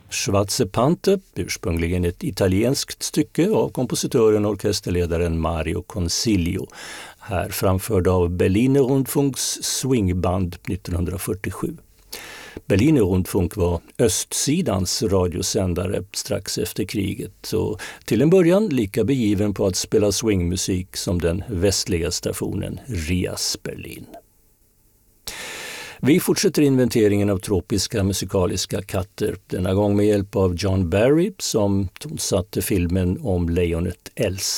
Schwarze Panther, ursprungligen ett italienskt stycke av kompositören och orkesterledaren Mario Consiglio, här framförd av Berliner Rundfunks swingband 1947. Berliner Rundfunk var östsidans radiosändare strax efter kriget och till en början lika begiven på att spela swingmusik som den västliga stationen RIAS Berlin. Vi fortsätter inventeringen av tropiska musikaliska katter, denna gång med hjälp av John Barry som tonsatte filmen om lejonet Elsa.